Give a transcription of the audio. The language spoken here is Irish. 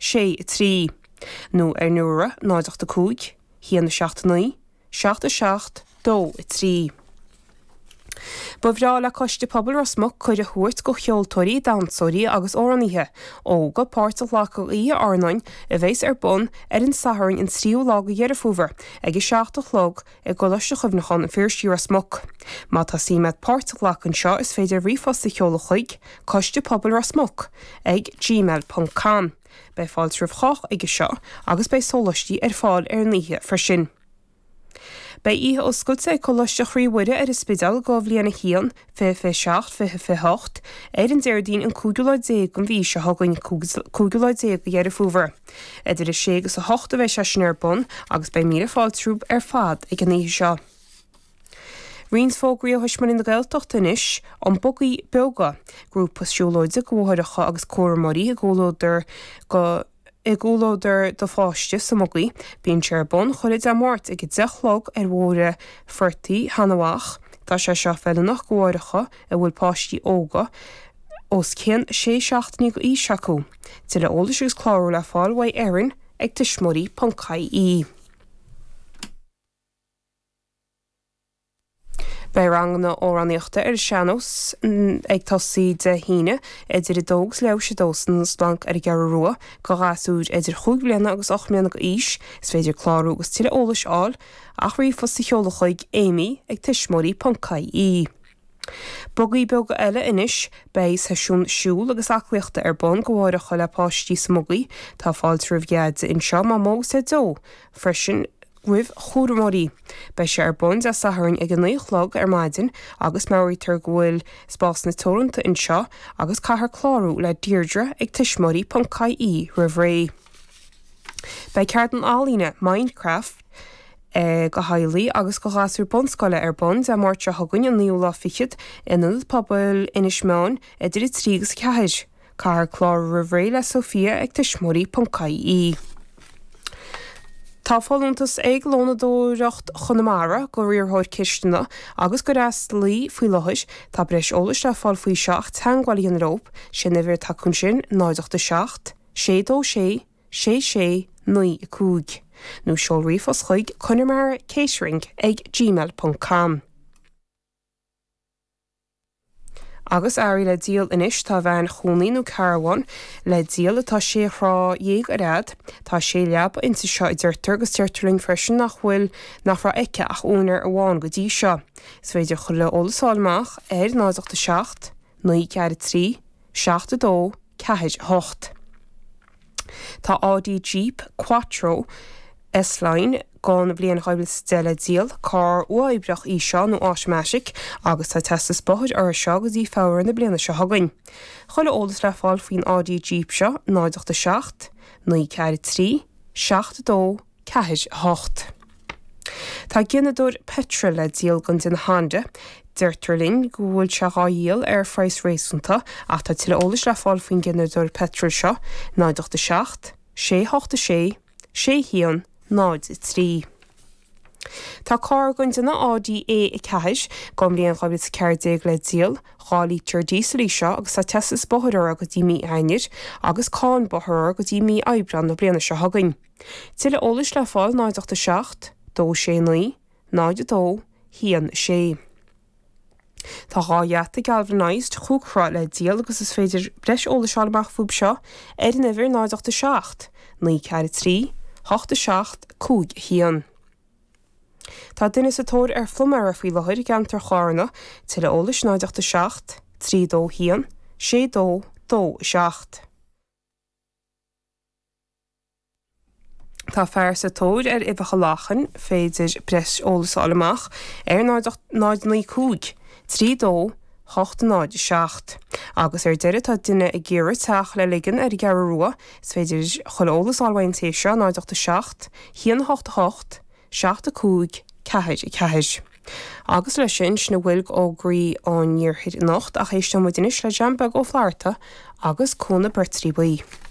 sé trí. nó nuaire 9 hían 7 7 2 trí. Ba bhrá le coiste pobl rasmach chuir a thuairt go cheoltóirí dansóirí agus óraníthe óga páirta lecha í arnain a bheits bun an sathrainn in tríú lága dhear a fuver ag i 7 log ag go leiste chumhnachan an firstíú rasmach. Má tá sí med páirta lechan seo is féidir rifos de cheola chuig coiste pobl rasmach ag gmail.com. Bei fáil trúh choch ag seo agus bei sólastí fáil níthe freisin. Bei ihe os scoilsa coloisteach ríomhuire ar is spidal go bhbliana hían 5-6-5-8 an déirdín an 2 go bhí se hagann 2 go dhear a fuver. Idir is 6 a 8 bheith se sin bun agus bei míle fáil trúb fad ag an níhe seo. Rins fógraí a thuisman in na Gaeltacht inis an bogaí bega grúpa siúlóide gohthracha agus córamorí Gólóidir do fáiste sa mogaí bíonn sé bun chuid a mórt ag 10 log mhóra 40 hanamhaach tá sé seo fellanach gohthracha a bhfuil páistí óga os cén 6 go í seacu. Til le ólas gus chlárú le fáil wa éireann ag tismorí.caí. Bei rangna óraníochta ar seanos ag tosaí de híine idir I dógus leo sé dósan slank ar gar rua go gasúd idir 5 bliana agus 8 bliana go is féidir chlárú agus tíle ólas áil ach rifos sa cheola chuig Amy ag tismorí.caí. Bogaí bega eile inis bei seisiún siúl agus aclaíochta bun gohthracha le páistí sa mogaí tá fáil trúh ghead in seo má mó sé dó freisin Rih chóramorí bei sé bun a sathrainn ag an 9 log maidin agus mairítar gohfuil spás na toranta in seo agus caithear chlárú le Deirdre ag tismorí.caí rih. Bei ceartan álíne Minecraft go hailí agus go gasú bonscoile bun a mórte hagann an níú fichiid inad pobl inis meán idir trígus ceis. Caithear chlárú rih le Sofia ag tismorí.caí. Tá fáilúntas ag lónadóireacht Chonamara go riorthóir Cistena agus go ráis lí faoi láthais tá breis ólas le fáil faoi 7 teagháil an Róp sin a bhir tacún sin 9 6 6 9 nó seol rifos chuig Conamara Catering ag gmail.com. Agus airí le díal inis tá bhein chonaíú carháin le díal atá sé rá dhéag a rad tá sé leab inta seo idirtar agus teirtarling freisin nach bhfuil nach ra aice ach únar bháin go dtí seo. Is féidir chu le ólasáilmach ar 9 9 7 8. Tá Audi Jeep Quattro S-Line gan blian chaibal stelle díal car uaibrach í seo nó áismeisic agus tá testas bothid ar seo go dtí fáir na bliana seo hagann. Chola ólas le fáil faoin Audi Jeep seo 9 9 7 8. Tá ginnadúir petrol le díal gan den handa Deirtarlinn go bhfuil se gáíal ar freiis réasúnta ach tá til ólas le fáil faoin ginnadúir petrol seo 9 6 hían 9 Tá cá gon duna Audi A ceis gom líon chaibal ceirdeag le díal cháilítar díosal seo agus tá testas bothar go dtí mí ainir agus cáin bothar go dtí mí aibran na bliana seo hagann. Til ólas le fáil 9 6 2 9 hían 6. Tá gáheata galvanáist chuúchrá le díal agus is féidir breis ólasáilmach fúb seo ar an ihir 9 6 9 8 hían. Tá duine sa tóir ar flumara faoi láthir gantar chána til ólas 9 6 3 hían 6 7. Tá fear sa tóir ar ibacha lachan féidir breis ólasáilmach ar 9 3 8 7. Agus ar deire tá duine i ggéire teach le ligan ar gar rua is féidir choolalas áhain téisio 9 6 hían 8 7 Agus lei sin sna bhfuil ógraí an níorthaid nacht a chéiste mu duine le jambag ó phláirta agus cóna bertrí buí.